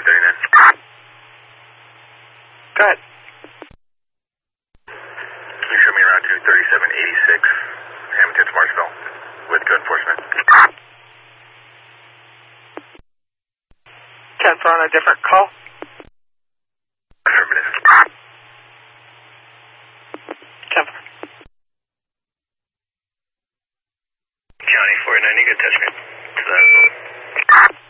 39. Go ahead. Can you show me around to 3786 Hamilton to Marshville with code enforcement? 10 for on a different call. Affirmative. 10 for. County 490, good attachment to that.